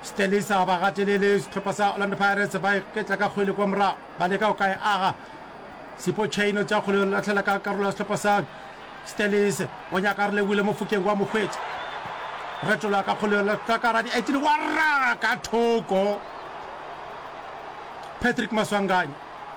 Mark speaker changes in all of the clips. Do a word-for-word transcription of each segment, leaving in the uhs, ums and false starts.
Speaker 1: Stelisa ba gatelele setlhopha sa Orlando Pirates ba iketla ka kgwele kwa morago ba leka o kae aga Sipho Chaino tsa kgwele la tlhela ka karolo ya setlhopha sa Stelis o nyaka re lebile mo fukeng wa mogwetsi retola ka kgwele la ka karadi eighteen wa ra ka thoko Patrick Maswanganya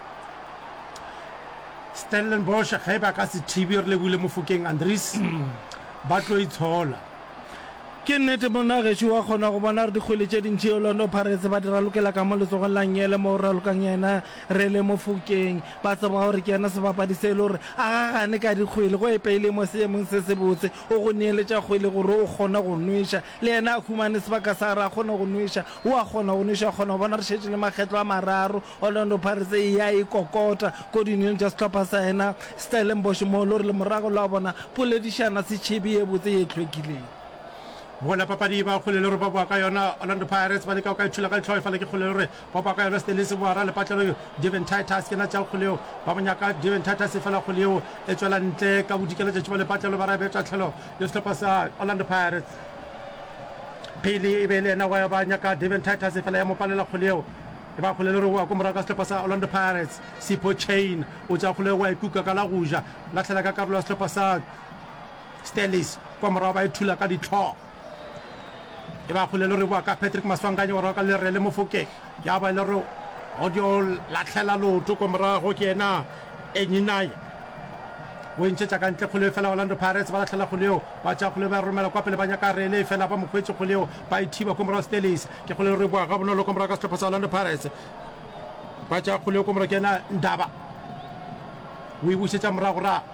Speaker 1: Stellenbosch ge ba ka se thibir lebile mo fukeng Andries ba tlo itshola
Speaker 2: ke nnete mona ge wa khona go bona re dikgwele tše dintši Orlando Pirates ba dira lokela ka mo letsogo la nyele mo ra lokang yena re le mo fukeng ba tsaba gore ke yena sebapadi se le gore a gane ka dikgwele go epeile mo seemong se se botse o go neeletša kgwele gore o kgona go nweša le yena a khumane sebaka sa ra kgona go nweša o a kgona go nweša kgona go bona re šetše le makgetlo a mararo Orlando Pirates e ya e kokota ko dineng tša setlhopha sa yena Stellenbosch mo le gore le morago la bona poledišana setšhibi e botse e tlhwekileng
Speaker 1: bona papadi ba kgole le re ba bua ka yona Orlando Pirates ba le ka ka itshula ka tlhoe fa le ke kgole le re ba bua ka yona Stelis boara le patlelo Devin Titus ke na tsa kgoleo ba bonyaka Devin Titus fa la kgoleo e tswela ntle ka bodikela tsa tshwale patlelo ba ra be tsa tlhelo yo setlhopha sa Orlando Pirates pele e be le na wa ba nyaka Devin Titus fa la ya mo palela kgoleo e ba kgole le re wa ko moraga setlhopha sa Orlando Pirates Sipho Chain o tsa kgoleo wa ikuka ka la goja la tlhela ka karolo ya setlhopha sa Stelis kwa moraga ba ithula ka ditlho e ba kgole le re bua ka Patrick Maswanganya wa ka le re le mofokeng ya ba le re audio la tlhela loto ko morago ke ena e nyinaye o ntse tsa ka ntle kgole fela Orlando Pirates ba la tlhela kgoleo ba tsa kgole ba romela kwa pele ba nyaka re le fela ba mokgwetsi kgoleo ba ithiba ko morago Stelis ke kgole re bua ga bonolo ko morago ka setlhopha sa Orlando Pirates ba tsa kgoleo ko morago ke ena Ndaba o e busetsa morago ra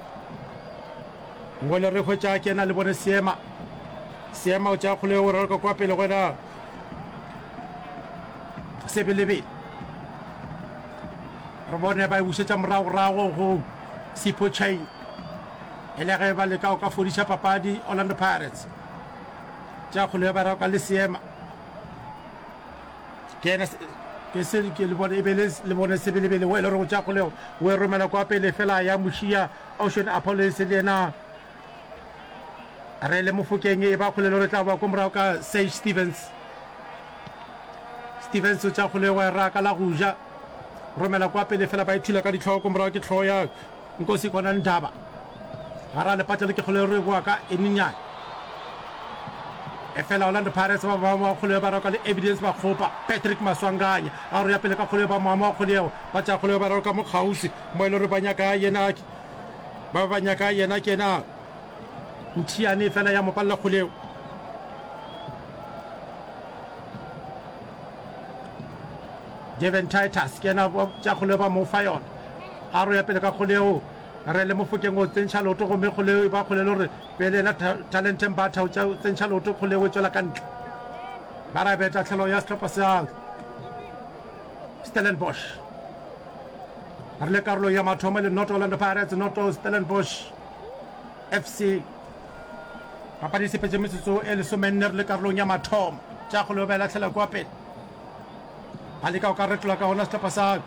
Speaker 1: ngole re hwetsa ke ena le bone Seema Seema o tsa kgole o re ka kwa pele gona sebelebe re bone ba e busetsa morago rago go Sipho Chain e le ge ba le ka o ka fodisa papadi Orlando Pirates tsa kgole ba ra ka le Seema ke na ke se ke le bone e bele le bone sebelebe le wele re go tsa kgole o e romela kwa pele fela ya moshia Ocean Apollo se le na re le mofokeng e ba kgole le re tla ba ko morago ka Sage Stevens Stevens o tsa kgole wa ra ka la goja romela kwa pele fela ba ithila ka ditlhogo ko morago ke tlhogo ya Nkosi kona Ndaba gara le patlelo ke kgole re bua ka eninyane e fela Orlando Pirates ba ba mo kgole ba ra ka le evidence ba khopa Patrick Maswanganya a re ya pele ka kgole ba mo mo kgoleo ba tsa kgole ba ra ka mo khausi mo ile re banyaka yena ba banyaka yena ke na Mthiane fela ya mopalla kgoleo Devin Titus ke na tsa kgoleo ba mo fa yona a re ya pele ka kgoleo re le mofokeng o tsentšha loto go me kgoleo ba kgolelo re pele la talentem ba tha tsa tsentšha loto kgoleo tswela ka ntle ba ra beta tlhelo ya setlhopha sa Stellenbosch re le karolo ya mathomo le North Orlando Pirates North Stellenbosch F C ba participate metsotso e le somenner le karolong ya mathomo tsa kgoleo ba la tlhela kwa pele ba le ka o ka retlola ka hona setlhopha sa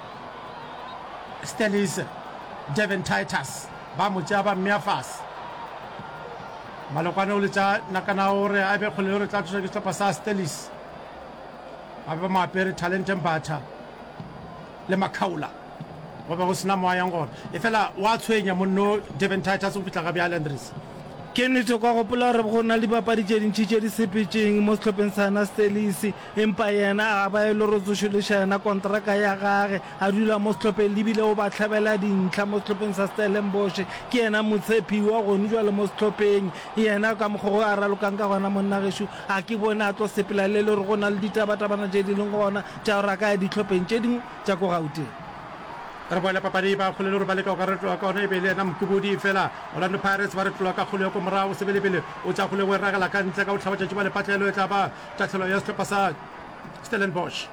Speaker 1: Stelis Devin Titus ba mo tsa ba meafas malokwane o le tsa nakana ore a be kgole re tla tshwa ke setlhopha sa Stelis a ba maapere talentem batha le Makaula go ba go sena moa yang gona e fela wa tshwenya monno Devin Titus o fitla ga bjale Andries
Speaker 2: ke nnete kwa gopola re go na le bapadi tše dintši tše di sepetšeng mo setlhopheng sa na Stelis empa yena a ba e le re tsošološa yena kontraka ya gage a dula mo setlhopheng lebile o ba tlhabela dintlha mo setlhopheng sa Stellenbosch ke yena motshepi wa gone jwale mo setlhopheng yena ka mokgwa go a ralokang ka gona monna gešo a ke bone a tlo sepela le le re go na le ditabatabana tše di leng gona tša gore a ka ya ditlhopheng tše dingwe tša ko Gauteng
Speaker 1: re boela papadi ba kgole le re ba le ka ka retloa ka ona e be le ena mokubodi fela Orlando Pirates ba retloa ka kgole ko morago sebelebele o tsa kgole go e ragela ka ntle ka o tlhaba tšatši ba le patlelo e tla ba tatlhelo ya setlhopha sa Stellenbosch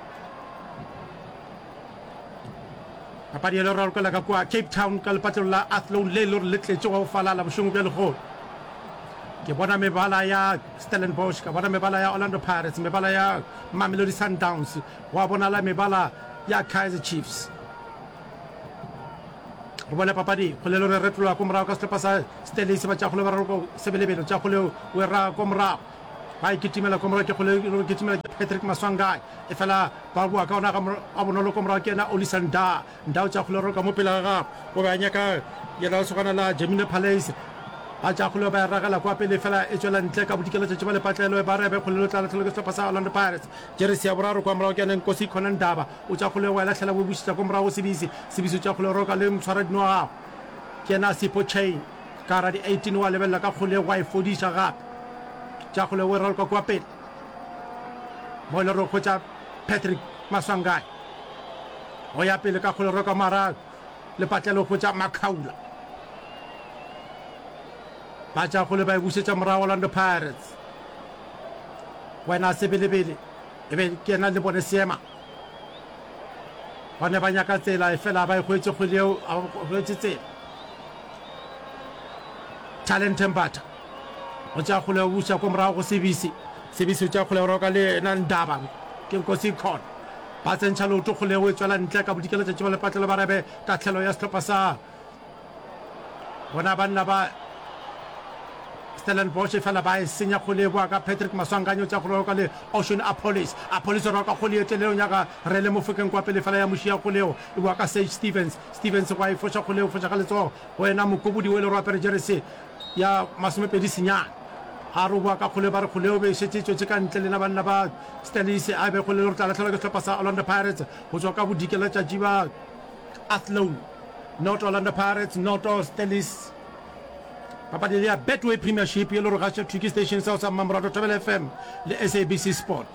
Speaker 1: papadi e le ralokela ka kwa Cape Town ka lepatlelo la Athlone le le le tletse go falala bošongo bja legolo ke bona mebala ya Stellenbosch ka bona mebala ya Orlando Pirates mebala ya Mamelodi Sundowns wa bona la mebala ya Kaizer Chiefs go bona papadi go le le retloa ko morago ka setlhopha sa Stelis ba tša kgole ba ra go sebelebele tša kgole o ra ko morago ba ikitimela ko morago ke kgolelo ke timela ke Patrick Maswangai e fela ba bua ka ona a bonolo ko morago ke na Olisanda ndao tsa kgolelo ka mo pela ga go ba nyaka yela so kana la Gemini Palace a tsa kgolelo ba ragala kwa pele fela e tswela ntle ka bodikelo tsa ba le patlelo e ba re be kgolelo tla tlhelo ke pasa Orlando Pirates Jersey ya boraro kwa morago ke na Nkosi khona ndaba o tsa kgolelo wa la tlhela bo busitsa ko morago sebisi sebisi tsa kgolelo ka le mtshwara dinoa ke na Sipo Chain ka ra di eighteen wa lebella ka kgolelo wa e fodisa gape tsa kgolelo wa ralka kwa pele mo le ro khotsa Patrick Maswangai o ya pele ka kgolelo ka mara le patlelo khotsa Makhaula ba tsa kgolelo ba e busetsa morago Orlando Pirates wena sebelebele e be ke na le bone seema bana ba nyaka tsela e fela ba e khwetse kgoleo a khwetse tsela Talent Mbata o tsa kgoleo busa ko morago go sebisi sebisi tsa kgoleo roka le na ndaba ke Nkosi khona ba tsentšha loto kgoleo e tswela ntle ka bodikelo tsa le patlelo ba rebe tatlhelo ya setlhopha sa bona banna ba Stellenbosch fela ba e senya kgoleo bua ka Patrick Maswanganyo tsa kgoleo ka le Ocean Apolis Apolis roka kgoleo telelo nyaka re le mofokeng kwa pele fela ya moshia kgoleo e bua ka Sage Stevens Stevens wa e fosha kgoleo fosha ka letso wena mokobodi we le ro apere jersey ya masomepedi senyana ha ro bua ka kgoleo ba re kgoleo be shetse tse ka ntle le na banna ba Stellis a be kgoleo tla tlhela ke setlhopha sa Orlando Pirates go tswa ka bodikelo tsa jiba Athlone not Orlando Pirates not Stellis papa de ya Betway Premiership ye le ro gasha Twiki Station sa sa Mamrado Travel F M le S A B C Sport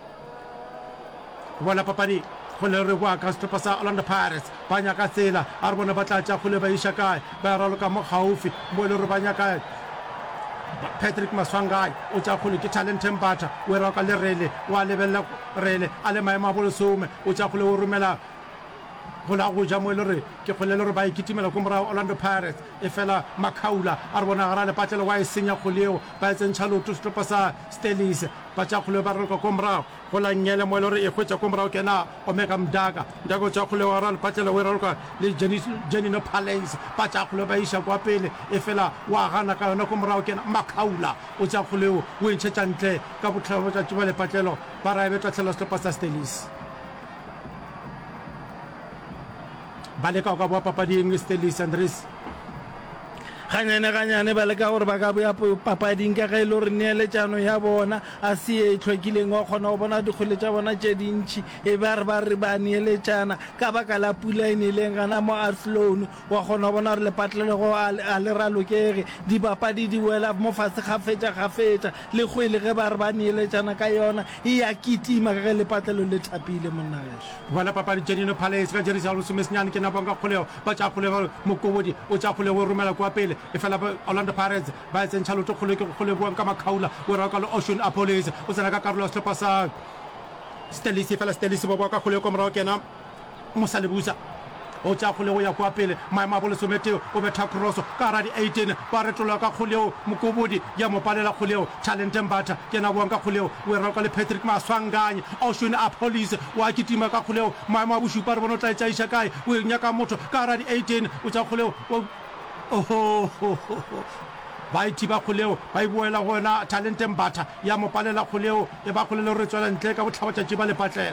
Speaker 1: voilà papa di kgolelo re bua ka setlhopha sa Orlando Pirates ba nyaka tsela a re bona ba tla tsa kgolelo ba isha kae ba raloka mo gaufi mo le re ba nyaka Patrick Maswangai o tsa kgolelo ke Talent Mbata o re ka le rele wa lebella rele a le maema bolosome o tsa kgolelo o romela gola go ja mo le re ke kgolelo re ba ikitimela ko mora Orlando Pirates e fela Makhaula a re bona gara le patlelo wa e senya kgoleo ba tsentšha loto setlhopha sa Stellis ba tsa kgoleo ba re ko mora go la nyele mo le re e khwetsa ko mora ke na Omega Mdaka ndako tsa kgoleo ara le patlelo we raloka le Jenny Palace ba tsa kgoleo ba isha kwa pele e fela wa gana ka yona ko mora ke na Makhaula o tsa kgoleo o ntšhetša ntle ka botlhabo tsa tsa le patlelo ba ra e betla tlhela setlhopha sa Stellis bale ka ka bua papadi e Stellis Andres
Speaker 2: ganyane ganyane ba leka gore ba ka boya papading ka ga e le gore neeletsano ya bona a se e tlhokileng wa kgona go bona dikgole tsa bona tse dintšhi e ba re ba re ba neeletsana ka baka la pula e neleng gana mo Athlone wa kgona go bona gore lepatlelego a le ralokege dipapadi di wela mo fatshe gafetša gafetša le kgwele ge ba re ba neeletsana ka yona e ya kitima ka ge lepatlelo le thapile monna geso
Speaker 1: bona papadi Jenny Palace ka jersey ya lesomesenyane ke na bonka kgoleo ba tsa kgoleo mokobodi o tsa kgoleo o romela kwa pele e fela Orlando Pirates ba tsentšha loto kgole ke kgole buang ka Makhaula o ra ka le Ocean Apolis o tsena ka karolo ya setlhopha sa Stellis e fela Stellis ba bua ka kgole ko morago kena Mosalebusa o tsa kgole go ya kwa pele maema a bolesomete o betha cross ka ra di eighteen ba retlola ka kgoleo mokobodi ya mo palela kgoleo Talent Mbata ke na buang ka kgoleo o ra ka le Patrick Maswanganyi Ocean Apolis wa kitima ka kgoleo maema a bosupa re bona tla tsa isha kae o nyaka motho ka ra di eighteen o tsa kgoleo oh ba itiba kgoleo ba ibuela gona Talent Mbata ya mo palela kgoleo e ba kgolelo re tswela ntle ka botlhaba tša ba le patlela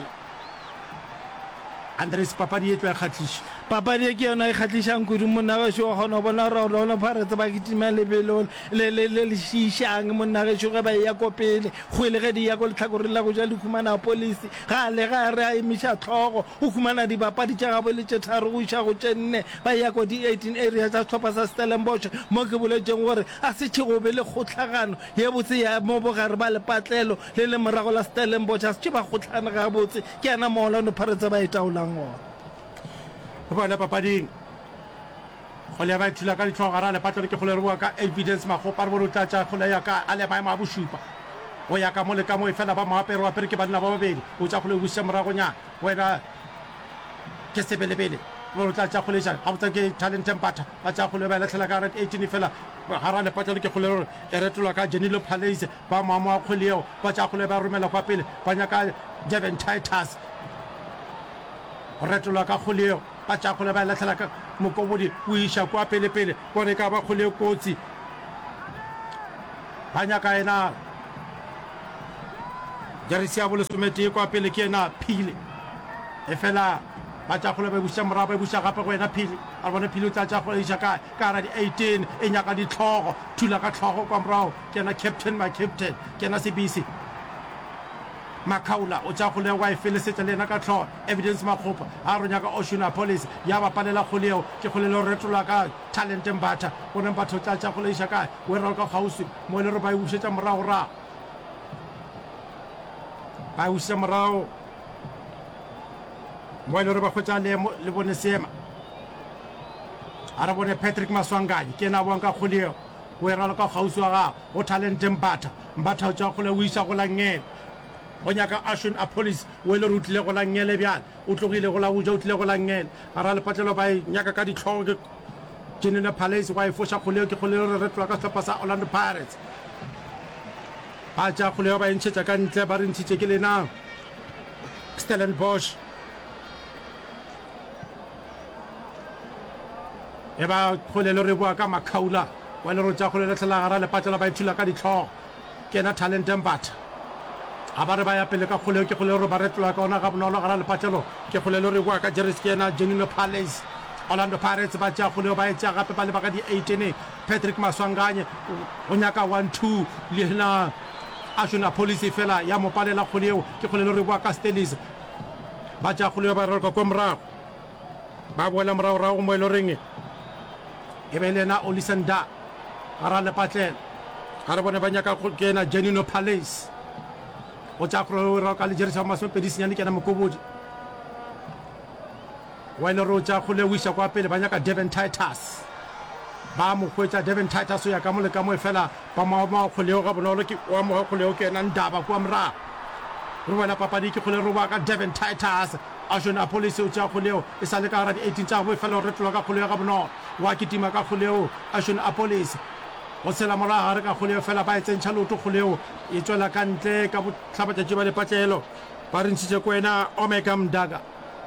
Speaker 1: Andres papadi e tlo ya kgatliša
Speaker 2: papadi e ke yona e kgatlišang kudu monna gešo wa kgona go bona gore Orlando Pirates ba kitima lebelo le lešišang monna gešo ge ba e ya ko pele kgwele ge di ya ko letlhakoreng la go ja le khumana polisi ga le ga re a emiša tlhogo o khumana dibapadi tša gabo le tše tharo go iša go tše nne ba ya ko di eighteen area tša setlhopha sa Stellenbosch mo ke boletšeng gore a se tše go be le kgotlhagano ye botse ya mo bogare ba lepatlelo le le morago la Stellenbosch a se tše ba kgotlhane ga botse ke yana mo Orlando Pirates ba e taolang ona
Speaker 1: bona papading go le ba thula ka ditlhogara le patlelo ke go le re bua ka evidence magopa re bolo tlatsa go le ya ka a le maemo a bosupa o ya ka mo le ka mo e fela ba moapere wa pere ke banna ba babedi o tsa go le busa moragonyana wena ke sebelebele bolo tlatsa go le ja ga botsa ke Talent Mbata ba tsa go le ba latlhela ka red eighteen fela gara le patlelo ke go le e retolwa ka Jenny Palace ba maamo a kgoleo ba tsa go le ba romela kwa pele ba nyaka Devin Titus retolwa ka kgoleo ba tša kgole ba latlhela ka mokobodi o iša kwa pele-pele bone ka ba kgole kotsi ba nyaka ena jarisi ya bolesomete kwa pele ke ena Phile e fela ba tsa kgole ba buša morao ba buša gape go ena Phile a bone Phile o tla tsa kgole iša ka kara di eighteen e nyaka ditlhogo thula ka tlhogo kwa morao ke ena captain my captain ke ena Sibisi Makaula o tsa kgole wa e felesetsa le ena ka tlhogo Evidence Makgopa a re nyaka Ocean Police ya ba palela kgoleo ke kgolelo retola ka Talent Mbatha go ne batho tla tsa kgole iša ka we ra ka gausi mo le re ba e bušetša morao ra ba e bušetša morao mo le re ba khotsa le le bone sema ara bone Patrick Maswanganye ke na bonka kgoleo we ra ka gausi wa ga go Talent Mbatha Mbatha o tsa kgole o isa go la ngene go nyaka Ocean Police we le rutlile go la ngele bjana o tlogile go la buja o tlile go la ngele ara le patlelo ba nyaka ka ditlhogo ke General Palace wa e fosha kgoleo ke kgoleo re retwa ka setlhopha sa Orlando Pirates ba tsa kgoleo ba ntšhetša ka ntle ba re ntšhitše ke lena Stellenbosch e ba kgolelo re bua ka Makaula wa le rotsa kgolelo tlhalagara le patlelo ba ithula ka ditlhogo ke na Talent Mbatha a ba re ba ya pele ka kgoleo ke kgoleo re ba retloa ka ona ga bonolo gara le patlelo ke kgolelo re bua ka Jerry's ke na General Palace Orlando Pirates ba tsa kgoleo ba etsa gape ba le ba ka di eighteen Patrick Maswanganye o nyaka one two le na Ocean Police fela ya mo palela kgoleo ke kgolelo re bua ka Stellis ba tsa kgoleo ba re ka kwa morago ba boela morago ra go mo ile reng e be lena Olisanda gara le patlelo gara bone ba nyaka go kena Genino Palace o tsa kgolelo ra ka le Jerisa masopedi senyane ke na Mokobodi wa ile ro tsa kgoleo isa kwa pele ba nyaka Devin Titus ba mo khwetsa Devin Titus ya ka mo le ka mo fela ba ma ma kgoleo ga bonolo ke wa mo kgoleo ke na ndaba kwa mra re wena papadi ke kgoleo ro ba ka Devin Titus Ocean Police o tsa kgoleo e sa le ka ra di eighteen tsa bo fela re tloga ka kgoleo ga bonolo wa kitima ka kgoleo Ocean Police go sela mora gare ka kgoleo fela ba etsentšha loto kgoleo e tswela ka ntle ka botlhabatšatši ba lepatlelo ba re ntšhitše ko wena Omega Mdaga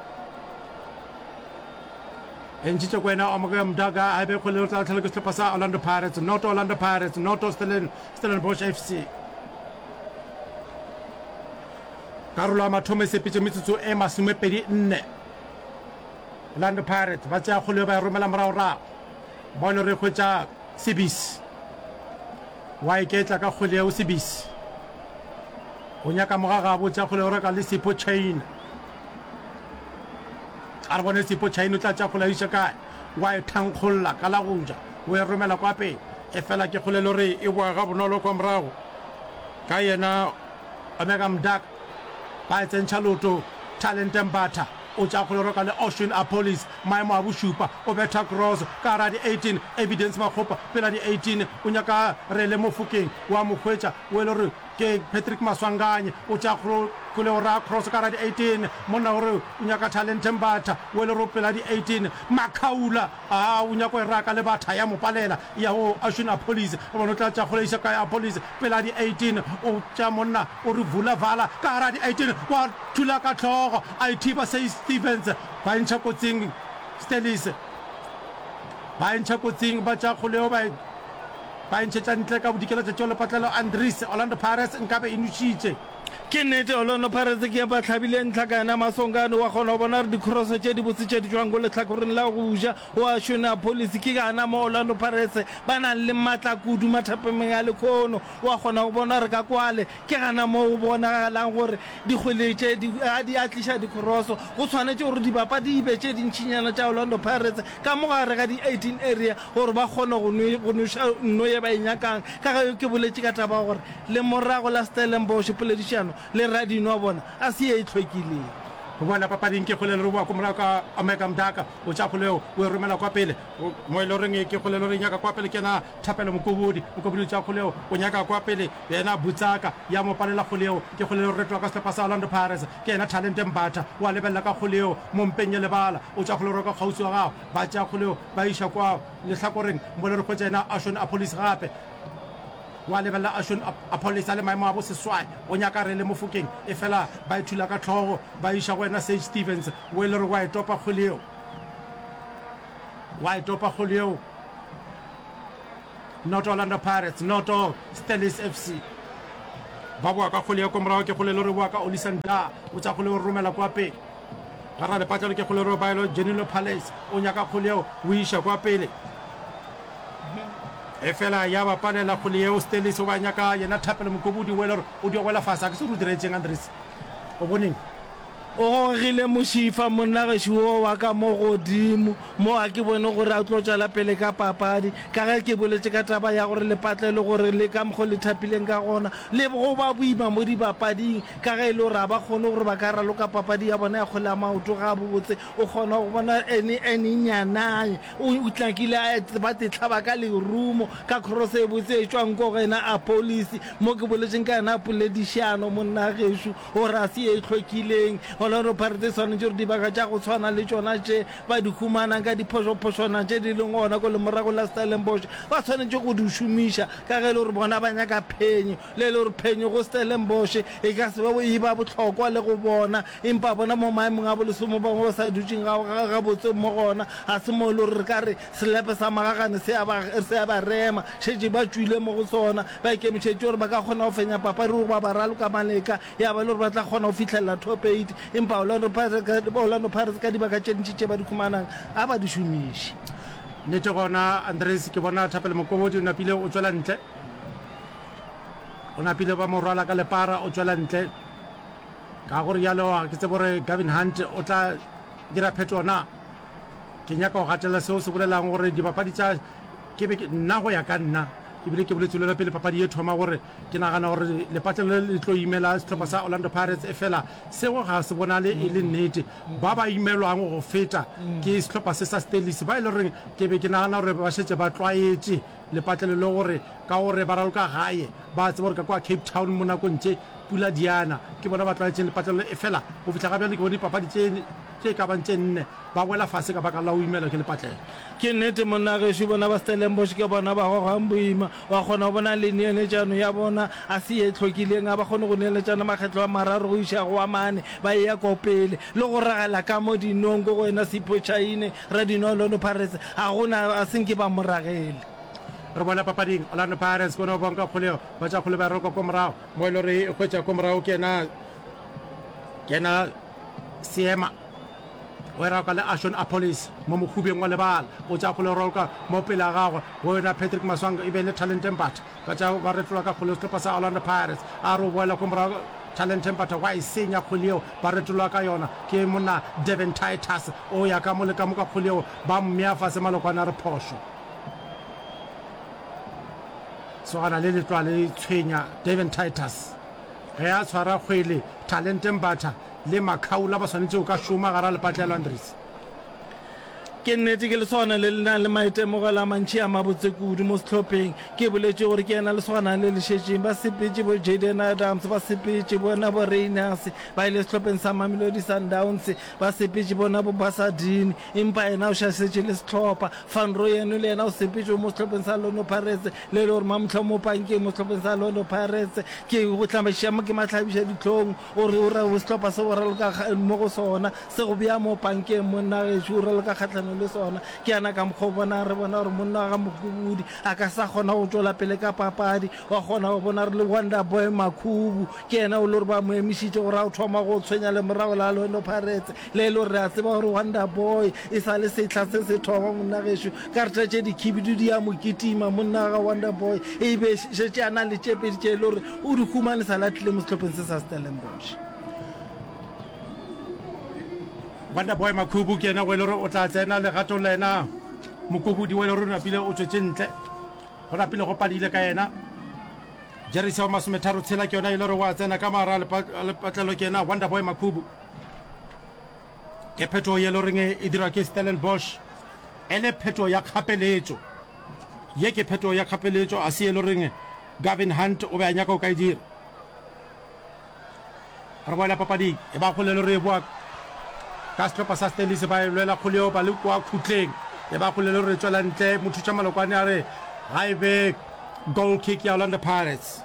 Speaker 1: e ntšhitše ko wena Omega Mdaga a be kgoleo tla tlhela ke setlhopha sa Orlando Pirates not Orlando Pirates not Stellenbosch F C karolo ya mathomo e sepetše metsotso e masomepedi nne Orlando Pirates ba tšea kgoleo ba e romela moragorago ba le re kgwetša Sibisi wa iketla ka kgoleo Sibisi o nyaka mogagabo tša kgoleo reka le Sipho Chain a re bone Sipho Chain o tla tša kgoleo iša kae wa e thankgolola ka la goja o e romela kwa pele e fela ke kgolelo re e boa ga bonolo kwa morago ka yena Omega Mdaga ba e tsentšha loto Talent Mbatha o tša kgoleo reka le Ocean Police maemo a bošupa o betha cross ka ra di eighteen Evidence Makgopa pela di eighteen o nyaka Rele Mofokeng wa mo khwetša o ele re ke Patrick Maswanganye o tša kgoleo ra cross ka ra di eighteen monna gore o nyaka Talent Mbatha o ele re pela di eighteen Makaula a o nyaka e raka le batha ya mo palela ya go Ocean Police o bona o tla tša kgoleo iša ka ya police pela di eighteen o tša monna o re vula vala ka ra di eighteen wa thula ka tlhogo a ithiba se Stevens ba ntšha kotsing Stellis ba ntšha kotsing ba tša kgoleo ba ba ntšhetša ntle ka bodikela tša tšo lepatlelo Andries Orlando Pirates nkabe e nušitše
Speaker 2: ke nnete Orlando Pirates ke ba tlhabile ntlhakana Masongane wa kgona go bona re dikroso tše di botse tše di tswang go letlhakoreng la go ja wa Ocean Police ke gana mo Orlando Pirates ba nang le matla kudu mathapemeng a lekgono wa kgona go bona re ka kwale ke gana mo o bonagalang gore dikgweletše di atliša dikroso go tshwanetse gore dibapadi di be tše dintšhinyana tša Orlando Pirates ka mo gare ga di eighteen area gore ba kgone go noša nno ye ba e nyakang ka ga ke boletše ka taba gore le morago la Stellenbosch poledišano le radino wa bona a se e tlhwekileng
Speaker 1: go bona papading ke kgolelo re boa ko morago ka Omega Mdaga o tša kgoleo o e romela kwa pele mo e le goreng ke kgolelo re nyaka kwa pele ke na Thapelo Mokobodi Mokobodi tša kgoleo o nyaka kwa pele yena Butsaka ya mo palela kgoleo ke kgolelo re retwa ka setlhopha sa Orlando Pirates ke yena Talent Mbatha wa lebelela ka kgoleo mo mpeng ye lebala o tša kgoleo re ka kgausi wa gago ba tša kgoleo ba iša kwa lehlakoreng mo le re kgwetša yena Ocean Police gape wa lebelela Ocean Police a le maemo a boseswai o nyaka Rele Mofokeng e fela ba ithula ka tlhogo ba iša go wena Sage Stevens o e le re wa e topa kgoleo wa e topa kgoleo not Orlando Pirates not Stellis F C ba boa ka kgole ya ko morago ke kgole le re boa ka Olisanda o tsa kgole o romela kwa pele gara le patlelo ke kgole re baelo Jenilo Palace o nyaka kgole eo o isha kwa pele e fela ya ba panela kgole eo Stellis o ba nyaka yena Thapelo Mokobudi o le o di wela fasa ke se re diretseng Andres o boneng
Speaker 2: o gile moshifa monna gešo o wa ka mo godimo mo a ke bone gore a tlo tšala pele ka papadi ka ge ke boletse ka taba ya gore lepatlelo gore le ka mokgo le thapileng ka gona le go ba boima mo dipapading ka ge e le gore a ba kgone gore ba ka raloka papadi ya bona ya kgole ya maoto ga bobotse o kgona go bona ene ene nyanae o tlakile ba tetlhaba ka lerumo ka cross e botse e tswang ko gena a police mo ke boletseng ka yena poledišano monna gešo gore a se e tlhokileng oloro parte sone jore di baka tša go tshwana le tšona tše ba di humanang ka diphošophošwana tše di leng gona ko le morago la Stellenbosch ba tshwanetse go di šomiša ka ge le gore bona ba nyaka phenyo le le gore phenyo go Stellenbosch e ka se e ba bohlokwa le go bona empa bona mo maemong a bolesomo bangwe ba sa dutšeng ga botse mo gona ga se mo e le gore re ka re selepe sa magagane se a ba rema šetše ba tswile mo go sona ba ikemišetše gore ba ka kgona go fenya papadi gore ba ba raloka maleka ya ba le gore ba tla kgona go fitlhelela top eight empa Orlando Pirates ka dibaka tše ntši tše ba di humanang a ba di šomiše
Speaker 1: nnete gona Andres ke bona Thapelo Mokobodi o napile o tswela ntle o napile ba mo rwala ka lepara o tswela ntle ka gore yalo ke tse bore Gavin Hunt o tla dira phetogo na ke nyaka go gatela seo se bolelang gore dibapadi tša ke be nna go ya ka nna ebile ke boletse le pele papadi e thoma gore ke nagana gore lepatlelo le tlo imela setlhopha sa Orlando Pirates e fela seo ga se bonale e le nnete ba ba imelwang go feta ke setlhopha se sa Stellis ba e le goreng ke be ke nagana gore ba šetse ba tlwaetse lepatlelo le gore ka gore ba raloka gae ba tseba gore ka kwa Cape Town mo nakong tše pula diana ke bona ba tlwaetseng lepatlelo e fela go fitlha gabjale ke bone dipapadi tše ka bang tše nne ba boela fase ka baka la o imelwa ke lepatlelo
Speaker 2: ke nnete monna gešo bona ba Stellenbosch ke bona ba gogang boima wa kgona go bona le neeletšano ya bona a se e tlhokileng a ba kgone go neeletšana makgetlo a mararo go iša go amane ba e ya kopele le go ragela ka mo dinong ko go wena sepotšhaine ra dino Orlando Pirates a gona a senke ba moragele
Speaker 1: re bona papading Orlando Pirates kono bonka kgoleo ba tša kgole ba roko ko morago mo e le gore e hwetša ko morago ke ena Seema o raloka le Ashon Apollos mo mokhubeng wa lebala o tša kgole raloka mo pele a gagwe go wena Patrick Maswanga e be le Talent Mbata ba tša ba retlola ka kgole setlhopha sa Orlando Pirates a re o boela ko morago Talent Mbata wa e senya kgoleo ba retlola ka yona ke monna Devin Titus o ya ka mo le ka mo ka kgoleo ba mmea fase malokwana re phošo sogana le letlwa le tshwenya Devin Titus ge a tshwara kgwele Talent Mbata le Makhaula ba swanetse o ka šoma gara lepatlelo Andres
Speaker 2: ke nnete ke le sona le lena le maitemogelo a mantši a mabotse kudu mo setlhopheng ke boletse gore ke ena le sona le lešetšeng ba sepetse bo Jaden Adams ba sepetse bona bo Reiners ba ile setlhopheng sa Mamelodi Sundowns ba sepetse bona bo Basadini empa ena o šasetše le setlhopha Fanro yeno le ena o sepetse mo setlhopheng sa Orlando Pirates le le gore mamotlha mo pankeng mo setlhopheng sa Orlando Pirates ke go tlamešiša mo ke matlhabiša ditlhong ore o ra setlhopha se go raloka mo go sona se go bea mo pankeng monna gešo o raloka kgatlhano le sona ke ana ka mokgwa bona re bona gore monna ga Mokobudi a ka sa kgona go tšwela pele ka papadi wa kgona go bona re le Wonder Boy Makhubu ke ena o le gore ba mo emišitše gore a o thoma go tshwenya le morago la Orlando Pirates le le gore a tseba gore Wonder Boy e sa le setla se se thoma monna gešo ka re tšatše dikhibidu di ya mo kitima monna ga Wonder Boy e be šetše a na le tšepedi tše e le gore o di humanesa latlile mo setlhopheng se sa Stellenbosch
Speaker 1: Wonder Boy Makhubu ke ena go e le gore o tla tsena legato le ena Mokobudi o e le gore o napile o tswetse ntle go napile go padile ka ena Jerry Sewa masometharo tshela ke yona e le gore wa tsena ka mara lepatlelo ke ena Wonder Boy Makhubu ke phetogo ye le goreng e dirwa ke Stellenbosch e le phetogo ya kgapeletšo ye ke phetogo ya kgapeletšo a se e le goreng Gavin Hunt o be a nyaka o ka e dira re boela papading e ba kgole le gore e boa ka setlhopha sa Stellis ba e lwela kgoleo ba le kwa khutleng e ba kgole le gore e tswela ntle motho tša malokwane a re ga e be goal kick ya Orlando Pirates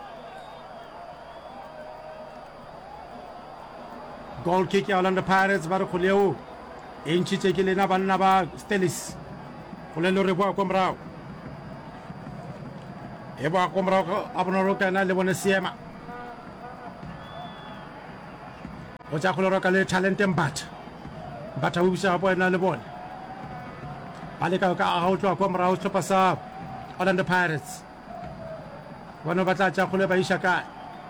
Speaker 1: goal kick ya Orlando Pirates ba re kgoleo e ntšhitše ke lena banna ba Stellis kgole le gore e boa ko morago e boa ko morago a bonolo kana le bone Seema o tsa kgolero ka le talent Mbatha Mbatha o bisa gapo ena le bone ba le ka ka a go tloa kwa morago setlhopha sa Orlando Pirates bona ba tla tsa kgole ba isha kae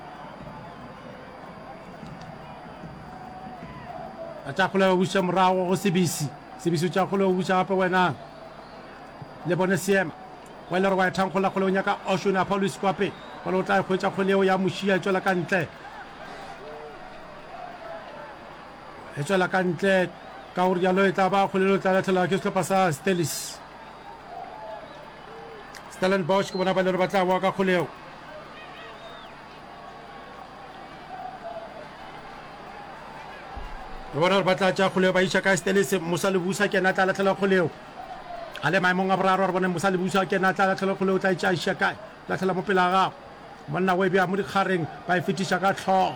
Speaker 1: a tsa kgole ba busa morago go Sebisi Sebisi tsa kgole o busa gape wena le bone Seema wa le re wa thankgola kgole o nyaka Oshuna Paulus kwape ba lo tla kgwetsa kgoleo ya moshia tswela ka ntle e tswela ka ntle ka gore jalo e tla ba kgolelo tla latlhela ke setlhopha sa Stelis Stellenbosch ke bona ba le re ba tla boa ka kgoleo re bona gore ba tla tša kgoleo ba iša ka Stelis Musa Lebusa ke ena tla latlhela kgoleo a le maemong a boraro re bone Musa Lebusa ke ena tla latlhela kgoleo tla itša iša kae latlhela mo pela gago monna o e bea mo dikgareng ba e fetiša ka tlhogo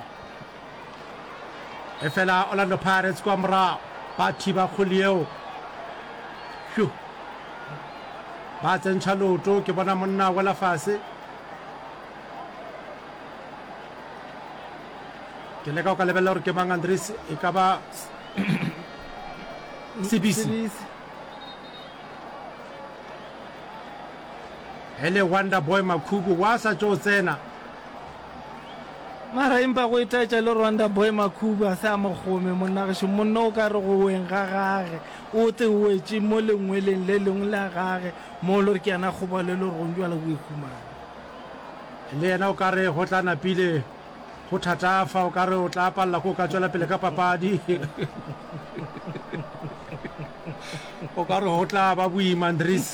Speaker 1: e fela Orlando Pirates kwa morago ba thiba kgoleo hyo ba tsentšha loto ke bona monna wela fase ke leka o ka lebelela gore ke mang Andres e ka ba Sebisi hele Wonder Boy Makhubu wa sa tšo tsena
Speaker 2: mara empa go itaetša le Wonder Boy Makhubu a sa mogome monnageso monna o ka re go weng ga gage o te wetše mo lengweleng le lengwe la gage mo le re ke yana kgoba le le gore gonjwala go ikhumana
Speaker 1: le yena o ka re go tla napile go thatafa o ka re o tla palela ko ka tswela pele ka papadi o ka re go tla ba boima Andres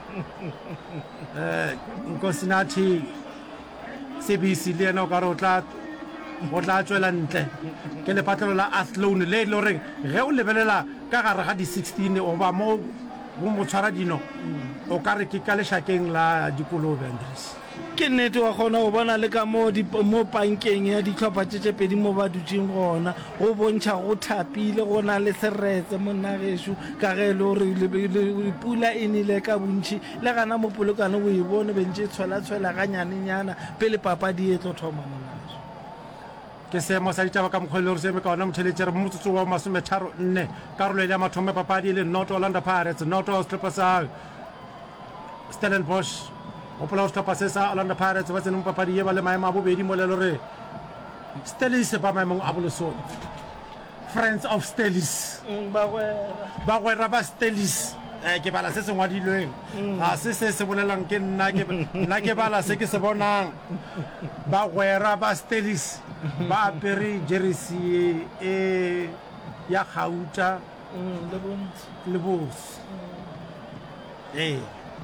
Speaker 1: um Nkosinathi Sebisi le yena o ka re o tla tswela ntle ke lepatlelo la Athlone le le goreng ge o lebelela ka gare ga di-sixteen o ba mo bo motshwara dino o ka re ke ka lešakeng la dikolobe Andres
Speaker 2: ke nnete wa kgona go bona le ka mo pankeng ya ditlhopha tše pedi mo ba dutseng gona go bontšha go thapile go na le seretse monnageso ka ge le gore pula e nele ka bontšhi le gana mo polokane o e bone bentše e tshwela-tshwela ganyanenyana pele papadi e tlo thoma monnageso
Speaker 1: ke seemo sa ditaba ka mokgwele gore seeme ka ona motheletše re motsotso wa masometharo nne karolo ya mathomo papadi e le noto Orlando Pirates noto setlhopha sa Stellenbosch gopola go setlhopha se sa Orlando Pirates ba tseneng papadi e ba le maemo a bobedi mo le gore Stelis ba maemong a bolesone Friends of Stelis ba gwera ba Stelis ke bala se se ngwadilweng ga se se se bolelang ke nna ke bala se ke se bonang ba gwera ba Stelis ba apere jersey e ya gauta le bos ee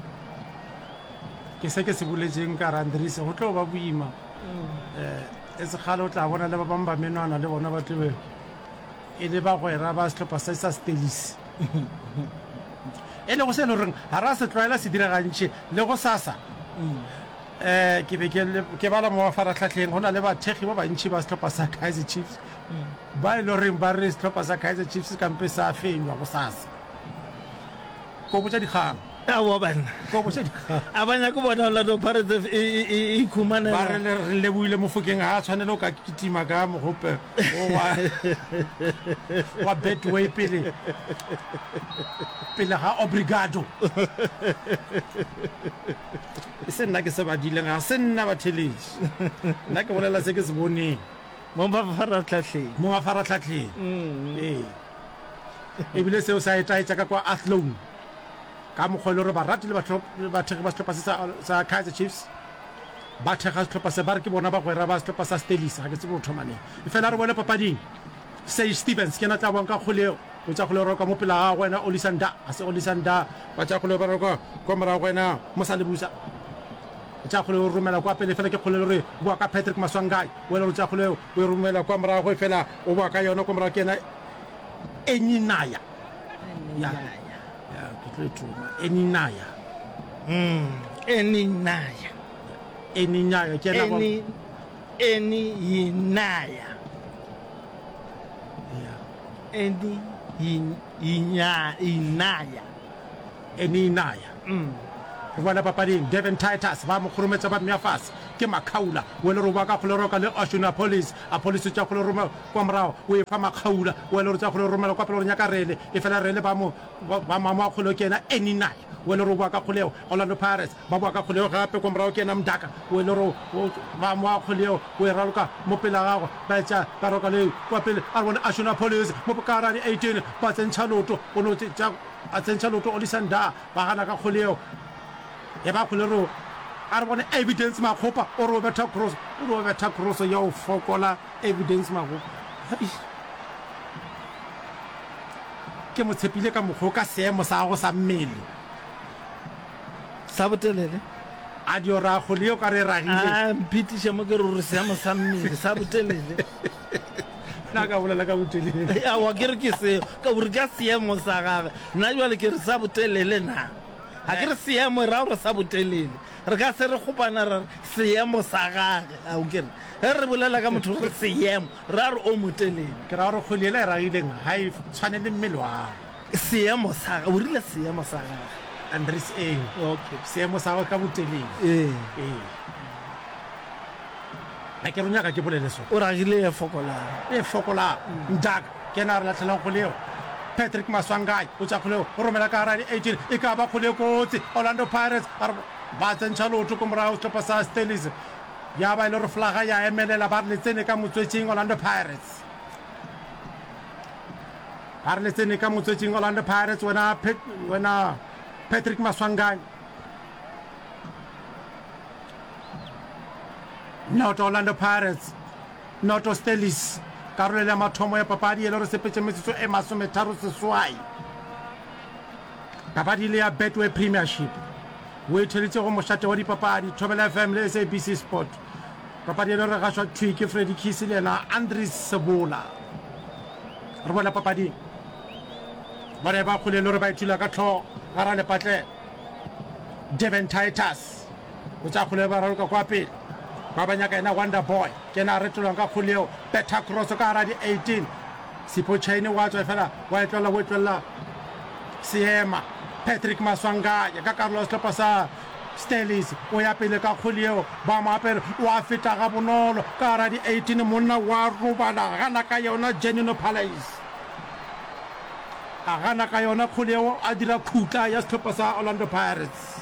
Speaker 1: ke se ke se boletseng ka Andres go tlo ba boima e se gale o tla bona le ba bang ba menwana le bona ba tlebe e le ba gwera ba setlhopha se sa Stelis e le go se le goreng ga ra se tlwaela se diragantšhe le go sasa um ke be ke bala mo mafaratlhatlheng go na le bathegi ba bantšhi ba setlhopha sa Kaizer Chiefs ba e le goreng ba re setlhopha sa Kaizer Chiefs kampe sa fenywa go sasa ko botsa dikgang
Speaker 2: awa banna a banya ko bona Orlando Pirates e ikhumanela
Speaker 1: ba re re leboile Mofokeng ga a tshwanele o ka kitima ka mogope wa Betway pele pele ga Obrigado e se nna ke se badileng ga se nna batheletši nna ke bolela se ke se boneng
Speaker 2: mo mafaratlhatlheng
Speaker 1: mo mafaratlhatlheng ee ebile seo sa etaetša ka kwa Athlone ka mokgwele gore barati le bathegi ba setlhopha sa Kaizer Chiefs ba thega setlhopha se ba re ke bona ba gwera ba setlhopha sa Stelis ga ke tsebe go thomaneng e fela re bone papading Sage Stevens ke na tla boang ka kgoleo o tsa kgoleo roka mo pela ga wena Olisanda a se Olisanda ba tsa kgoleo ba roka kwa morago wena Musa Lebusa o tsa kgoleo romela kwa pele fela ke kgoleo re bua ka Patrick Maswangai wena o tsa kgoleo o romela kwa morago e fela o bua ka yona kwa morago ke ena Eninaya ya Eninaya
Speaker 2: mm Eninaya
Speaker 1: Eninaya ke na
Speaker 2: Eni Eninaya
Speaker 1: ya
Speaker 2: Eni Inya Inaya
Speaker 1: Eninaya
Speaker 2: mm
Speaker 1: bona papading Devin Titus ba mo khurumetsa ba mya fase ke makhaula o le ro ba ka khole ro ka le Ocean Police a police tsa khole ro kwa mrao o e fa makhaula o le ro tsa khole ro mela kwa pele ro nyaka rele e fela rele ba mo ba mama khole kena any night o le ro ba ka khole Orlando Pirates ba ba ka khole gape kwa mrao kena Mdaka o le ro ba mo khole o e raluka mo pela gago ba tsa ba ro ka le kwa pele a bona Ocean Police mo ka ra di eighteen ba tsentsa loto o no tsa a tsentsa loto o lisanda ba gana ka khole e ba khole ro a re bone evidence makgopa o Roberta Cross o Roberta Cross ya o fokola evidence makgopa ke mo tshepile ka moggo ka seemo sa go sa mmele
Speaker 2: sa botelele
Speaker 1: a di ora go le ka re ragile
Speaker 2: a mphitishe mo ke re re seemo sa mmele sa botelele
Speaker 1: na ka bolela ka botelele
Speaker 2: a wa ke re ke se ka bore ka seemo sa gagwe nna jwale ke re sa botelele na ha ke re seemo ra re sa botelele re ka se re gopana re seemo sa gagwe a o kere he re bolela ka motho re seemo ra re o motelele
Speaker 1: ke ra re go le le ragileng ha e tshwane le mmele wa
Speaker 2: seemo sa gagwe o rile seemo sa gagwe
Speaker 1: Andres A
Speaker 2: okay
Speaker 1: seemo sa go ka botelele
Speaker 2: eh
Speaker 1: eh a ke ronya ka ke bolele so
Speaker 2: o ragile e fokola
Speaker 1: e fokola Mdaka ke na re latlhela go leo Patrick Maswangai o tsa khole o romela ka ra di eighteen e ka ba khole kotsi Orlando Pirates ba tsentsa lotho ko morao stop sa Stellies ya ba ile re flaga ya emelela ba le tsene ka motswetsing Orlando Pirates ba le tsene ka motswetsing Orlando Pirates wena wena Patrick Maswangai not Orlando Pirates not Stellies karolo ya mathomo ya papadi ele re sepetse metsotso e masome tharo seswai papadi le ya Betway Premiership o itheletse go mošate wa dipapadi Thobela F M le S A B C Sport papadi ele re gašwa thwi ke Freddie Kisi le ena Andries Sebola re bona papadi ba re ba khole le re ba itula ka tlho gara le patle Devin Titus o tsa khole ba raloka kwa pele ba banya ka ena Wonder Boy ke na re tlolang ka kholeo Beta Cross ka ra di eighteen Sipo Chaine wa tswa fela wa etlola wa etlola Siema Patrick Maswangai ka Carlos Lopasa Stellies o ya pele ka kholeo ba mapere wa feta ga bonolo ka ra di eighteen monna wa robala gana ka yona Genino Palace a gana ka yona kholeo a dira khutla ya Lopasa Orlando Pirates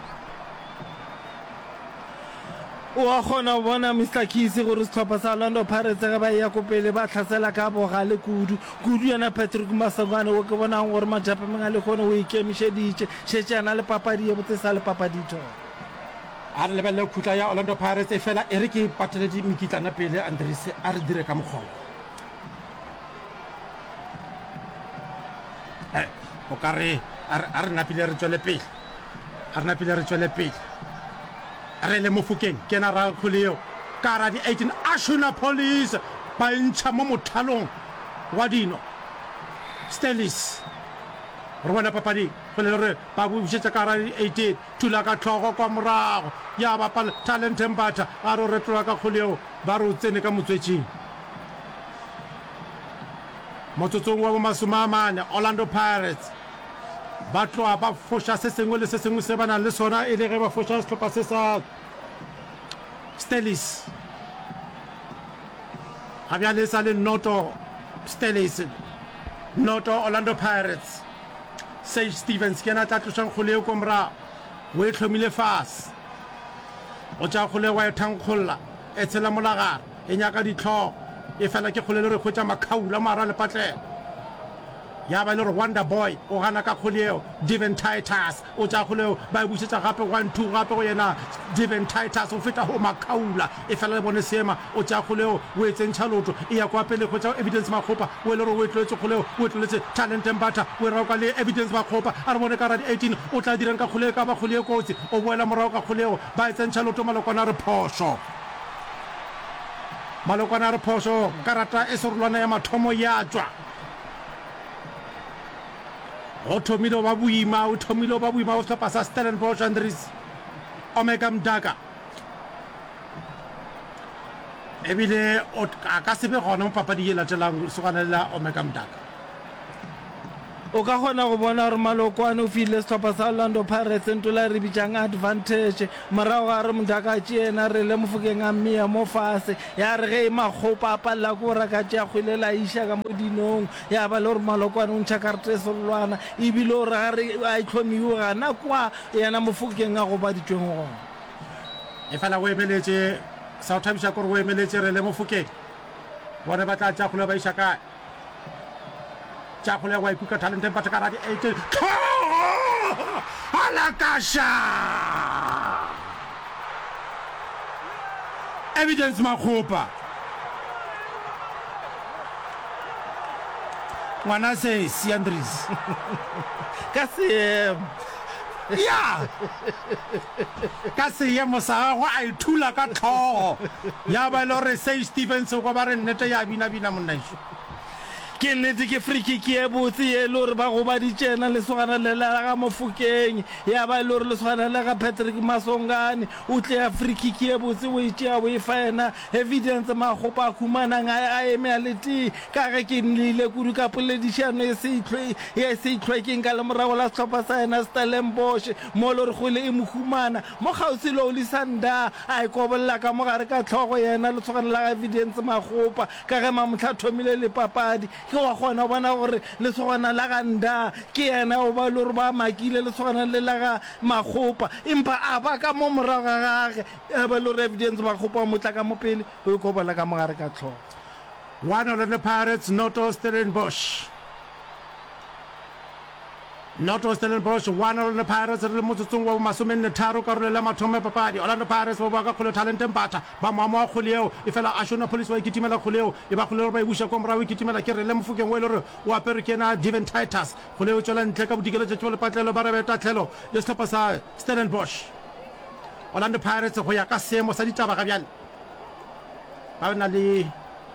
Speaker 2: o a gona bona Mister Kisi gore setlhopha sa Orlando Pirates ga ba ya kopele ba tlhasela ka bogale kudu kudu yana Patrick Masangane o ke bonang gore majapa mengale gone o ikemišeditše šetse yana le papadi e botse sa le papadito
Speaker 1: a re lebelle khutla ya Orlando Pirates e fela e re ke patele di mekitlana pele Andries a re dire ka mogolo eh o ka re a re napile re tswele pele a re napile re tswele pele re le mofukeng ke na ra kholeo ka ra di eighteen Ocean Police ba ntsha mo mothalong wa dino Stellies re bona papadi go le re ba bušetša ka ra di eighteen tula ka tlhogo kwa morago ya ba pala Talent Mbata a re re tlola ka kholeo ba re o tsene ka motswetsing motsotsong wa bo masome a mane Orlando Pirates ba tloa ba foša se sengwe le se sengwe se ba nang le sona e le ge ba foša setlhopha se sa Stellies ga bjale sa le noto Stellies noto Orlando Pirates Sage Stevens ke ena tla tlosang kgoleo ko morago o e tlhomile fase o tša kgoleo wa e thankgolola e tshela molagare e nyaka ditlhogo e fela ke kgolelo re kgwetša makhaula mara le patlelo ya ba le re Wonder Boy o gana ka kgoleo Devin Titus o tša kgoleo ba e bušetša gape one two gape go yena Devin Titus o feta go makhaula e fela le bone seema o tša kgoleo o e tsentšha lotho e ya kwa pele kgwetša Evidence Makgopa o e le re o e tloletse kgoleo o e tloletse Talent Mbata o e raoka le Evidence Makgopa a re bone ka ra di eighteen o tla dirang ka kgoleo ka ba kgoleo kotsi o boela morago ka kgoleo ba e tsentšha lotho malokwana re phošo malokwana re phošo karata e serolwana ya mathomo ya tswa o thomile ba boima o thomile ba boima o setlhopha sa Stellenbosch Andries Omega Mdaka ebile a ka sebe gona mo papadi e latelang se gana la Omega Mdaka
Speaker 2: o ka gona go bona gore Malokwane o file setlhopha sa Orlando Pirates ntola re bitsang advantage morago ga re Mdaka tšena re le Mofokeng a mmea mo fase ya re ge Makgopa a palela ko raka tšea kgwelela iša ka mo dinong ya ba le gore Malokwane o ntšha karete solwana ebile o re ga re a itlhomiwe gana kwa yena Mofokeng a go baditšweng gona
Speaker 1: e fela o emeletse sa o thabiša kore o emeletse re le Mofokeng bone ba tla tša kgole ba iša kae tša kgole wa ikuka talenteng batho ka radi eighteen alakasha Evidence Makgopa ngwana se Siandris
Speaker 2: ka seemo
Speaker 1: ya ka seemo sa gagwe a ithula ka tlhogo ya ba le gore Say Stevens go ba re nnete ya binabina monnaešo
Speaker 2: ke nnete ke free kick e botse e le gore ba go ba ditšena le sogana le la ga Mofokeng ya ba le gore le sogana le ga Patrick Masongane o tle ya free kick e botse o e tšea o e faena Evidence Makgopa a khumanang a eme a lete ka ge ke nleile kudu ka poledišano e se itlhwekeng ka le morago la setlhopha sa ena Stellenbosch mo le gore kgwele e mo humana mo kgausi le Olisanda a e kobolela ka mogare ka tlhogo yena le sogana la ga Evidence Makgopa ka ge Mamotlha a thomile le papadi ke wa gona bona gore le sogana la ga Nda ke yena o ba le gore ba makile le sogana le la ga Makgopa empa a ba ka mo morago ga gage a ba le gore Evidence Makgopa mo tla ka mo pele o ikobala ka mogare ka tlhogo
Speaker 1: one of the Pirates Noto Stellenbosch Noto Stellenbosch one of the Pirates re le motsotsong wa masomenne tharo ka role la mathome papadi Orlando Pirates ba ba ka kgole talenteng batha ba mamo a kgoleo e fela Ashona Police wa ikitimela kgoleo e ba kgoleo ba e busha kwa morago ikitimela ke re le Mofokeng wa ile re o apere kena Devin Titus kgoleo tswela ntle ka bodikelo tse tswele patlelo ba re beta tlhelo le setlhopha sa Stellenbosch Orlando Pirates go ya ka seemo sa ditaba ga bjale ba na le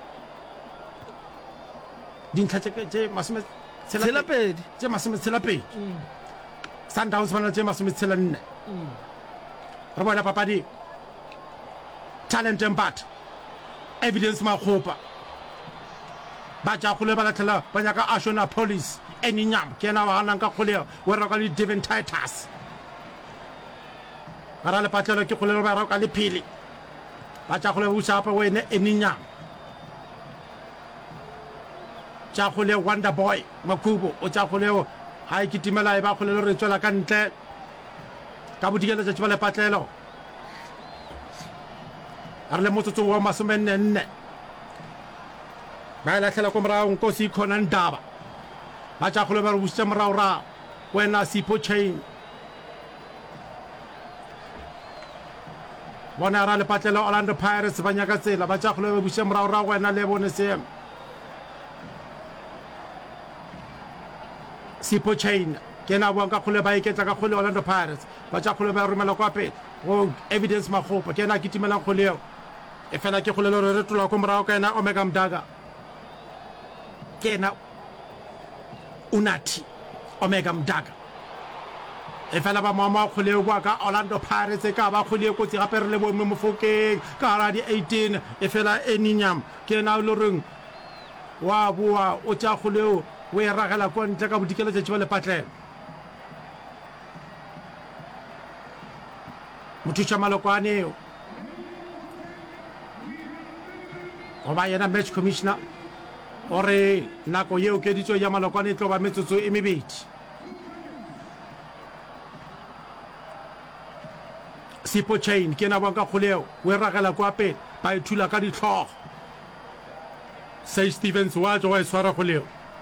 Speaker 1: dintlha tse masome
Speaker 2: Tselapedi
Speaker 1: tse masome tselapedi Sundowns bana tse masome tshela nne re bona papadi talent and bat Evidence Makgopa ba tša kgole ba latlhela ba nyaka Ashona Police eninyam ke ena ba ganang ka kgoleo o reka le Devin Titus ba ra le patlelo ke kgolelo ba reka le phele ba tša kgole busapa wene eninyam tša kgole Wonder Boy Makhubo o tša kgoleo ga e kitimela e ba kgolelo re tswela ka ntle ka bodikelo tša ba le patlelo a re le motsotso wa masomenne ba e latlhela ko morago Nkosi Khona Ndaba ba tša kgole ba re busitse moraorao wena Sipho Chain bona ra le patlelo Orlando Pirates ba nyaka tsela ba tša kgole ba busitse moraorao wena le bone seemo Sipho Chain ke na bua ka kgole ba iketla ka kgole Orlando Pirates ba tša kgole ba romela kwa pele go Evidence Makgopa ke na kitimelang kgoleo e fela ke kgolelo re retola ko morago ka ena Omega Mdaka ke ena Unathi Omega Mdaka e fela ba mama kgoleo bua ka Orlando Pirates ka ba kgoleo kotsi gape re le bo Mofokeng ka ra di eighteen e fela eninyam ke na lo reng wa bua o tša kgoleo o e ragela kwa ntle ka bodikelo tše ba le patlelo mothuša Malokwane go ba yena match commissioner o re nako yeo ke ditso ya Malokwane e tlo ba metsotso e mebedi Sipho Chain ke na bua ka kgoleo o e ragela kwa pele ba e thula ka ditlhogo Say Stevens wa tšwa wa e swara kgoleo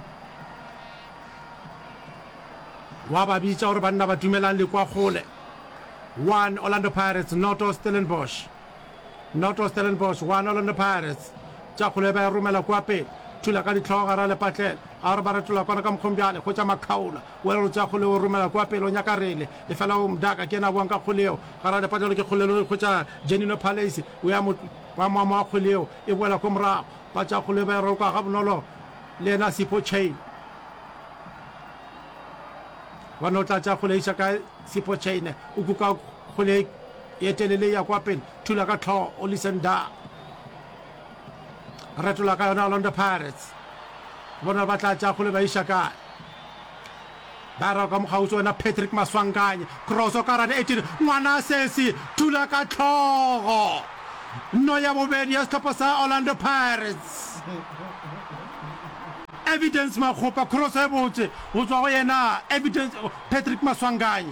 Speaker 1: wa ba bitša gore banna ba dumelang le kwa gole one Orlando Pirates Noto Stellenbosch Noto Stellenbosch one Orlando Pirates tša kgole ba e romela kwa pele thula ka ditlhogo gara le patlele a re ba retola kwana ka mokgombjale go tša makgaola welo tša kgole o romela kwa pele o nyaka rele e fela o Mdaka ke ena buang ka kgoleo gara le patlelo ke kgolelo go tša Genino Palace o ya wa mama wa kgoleo e boela ko morago ba tša kgole ba e roka ga bonolo le ena Sipho Chain bona o tla tša kgole iša ka Sipho Chain o kuka kgole e telele ya kwa pele thula ka tlhogo Olisanda retola ka yona Orlando Pirates bona ba tla tša kgole ba iša kae ba ra ka mogausi wena Patrick Maswanganye cross o karane eighteen ngwana sesi thula ka tlhogo no ya bobedi ya setlhopha sa Orlando Pirates Evidence Makgopa cross e botse ho tswa go yena Evidence Patrick Maswanganye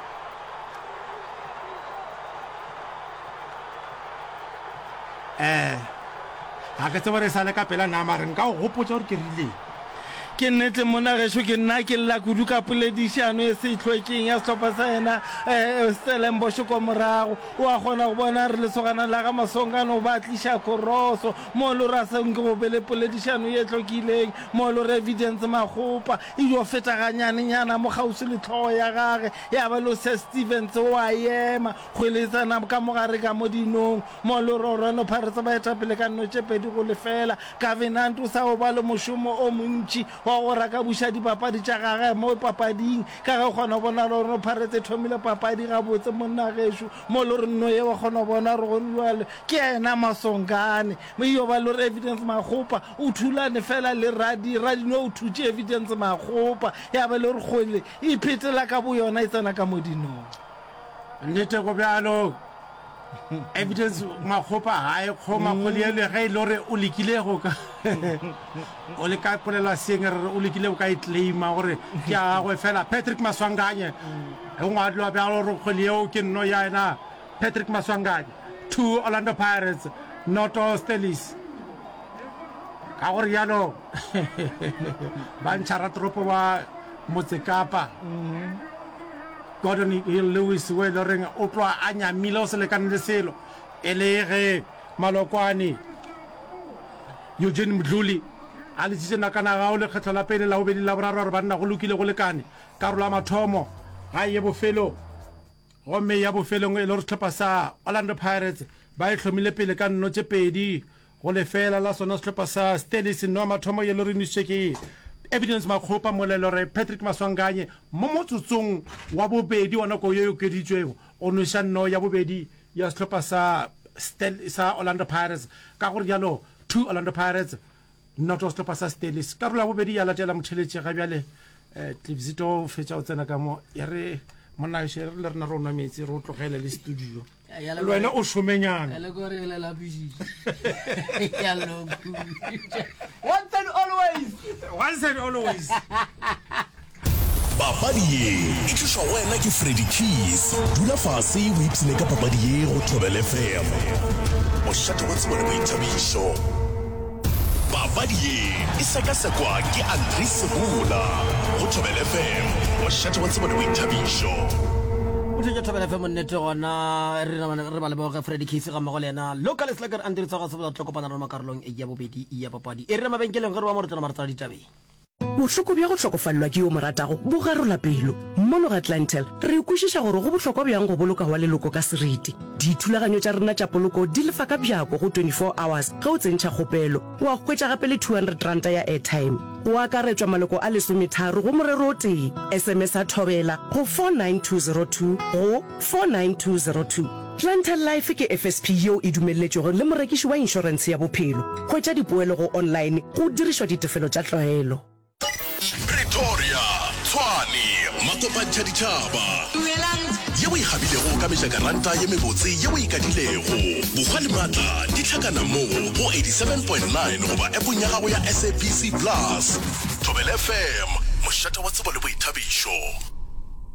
Speaker 1: eh ha ke tsebore sa le ka pela na mare nka go gopotsa gore ke rile
Speaker 2: ke nnete mona gesho ke nna ke lla kudu ka poledišano e se itlhwekeng ya setlhopha sa ena um Stellenbosch ko morago wa kgona go bona re lesogana la ga Masongane o ba tliša koroso mo le re a senke go bele poledišano e tlhokileng mo le re Evidence Makgopa e dio fetaganyanenyana mo gausi le tlhogo ya gage ya ba lo se Stevens o a ema kgweletsana ka mogare ka mo dinong mo le re Orlando Pirates ba etapele ka nno tše pedi go lefela Covenant o sa go ba le mošomo o montši wa go raka buša dipapadi tša gage mo papading ka ge o kgona go bona le Orlando Pirates e thomile papadi ga botse monna gešo mo le re nno ye wa kgona go bona re go lwale ke ena Masongane mo yo ba le re Evidence Makgopa o thulane fela le radi radi no o thutše Evidence Makgopa ya ba le re kgole e phetela ka bo yona e tsena ka modinong
Speaker 1: nnete go bjalo Evidence Makgopa ha e kgoma go le le ge le re o lekile go ka o le ka polela seng re o lekile go ka e claima gore ke a go fela Patrick Maswanganye e ngwadlo bjalo re go le o ke nno ya ena Patrick Maswanganye two Orlando Pirates not Stellis ka gore yalo ba ntshara tropo wa Motsekapa Gordon Lewis we le reng o tloa a nyamile o se lekane le selo e le ge Malokwane Eugene Mdluli a le tsitse nakana ga o le kgetlo la pele la bobedi la boraro re banna go lokile go lekane karolo ya mathomo ga ye bofelo gomme ya bofelong e le re tlhopha sa Orlando Pirates ba e tlhomile pele ka nno tse pedi go lefela la sona setlhopha sa Stellis no mathomo ye le re nnisitse ke Evidence Makgopa molelo re Patrick Maswanganye mo motsotsong wa bobedi wa nako yo keditsweng o ntsha nno ya bobedi ya setlhopha sa Stel sa Orlando Pirates ka gore jalo two Orlando Pirates not setlhopha sa Stellis ka rola bobedi ya latela motheletše ga bjale eh Tlipsito fetša o tsena ka mo ya re monna she re le rena re ona metsi re o tlogele le studio le wena o šomenyana
Speaker 3: le gore le la bisi ya lo once and always
Speaker 1: once and always
Speaker 4: papadi ye e tšhošwa wena ke Freddy Keys dula fase o ipsene ka papadi ye go Thobela F M mošate wa tsebone boithabišo papadi ye e sekasekwa ke Andre Sebula go Thobela F M mošate wa tsebone boithabišo
Speaker 3: ke Thobela F M nnete gona re re ba le boga Freddy Keys ga mmogo le ena local slacker Andre tsa go se tlo kopana re makarolong e ya bobedi e ya papadi e re mabenkeleng gore ba mo re tsena maratsa ditabeng
Speaker 5: bohloko bja go hlokofallwa ke yo moratago bo garola pelo mono ga Atlantel re ikwešiša gore go bohlokwa bjang go boloka wa leloko ka seriti dithulaganyo tša rena tša poloko di lefa ka bjako go twenty-four hours ge o tsentšha kgopelo wa hwetša gape le two hundred ranta ya airtime o akaretswa maloko a lesometharo go morero o tee sms a thobela go four nine two zero two go four nine two zero two Plantel Life ke F S P yo e dumelletšego le morekiši wa insurance ya bophelo hwetša dipoelo go online go dirišwa ditefelo tša tlwaelo
Speaker 4: Pretoria, Tshwane, Makopantsha ditšhaba ye o ikgabilego ka mejakaranta ye mebotse ye o ikadilego bogwa le maatla di tlhakana mo go eighty-seven point nine goba appong ya gago ya S A B C plus Thobela F M mošate wa tsebo le boithabišo.